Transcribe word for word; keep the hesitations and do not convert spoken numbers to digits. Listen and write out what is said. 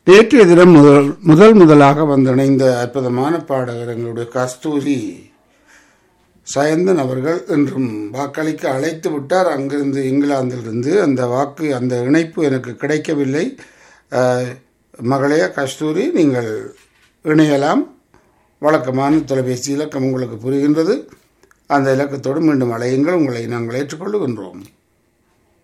நேற்றைய தினம் முதல் முதல் முதலாக வந்திணைந்த அற்புதமான பாடகர் எங்களுடைய கஸ்தூரி சயந்தன் அவர்கள் என்றும் வாக்களிக்க அழைத்து விட்டார். அங்கிருந்து இங்கிலாந்திலிருந்து அந்த வாக்கு அந்த இணைப்பு எனக்கு கிடைக்கவில்லை. மகளே கஸ்தூரி, நீங்கள் இணையலாம். வழக்கமான தொலைபேசி இலக்கம் உங்களுக்கு புரிகின்றது. அந்த இலக்கத்தோடு மீண்டும் அழையுங்கள். உங்களை நாங்கள் ஏற்றுக்கொள்ளுகின்றோம்.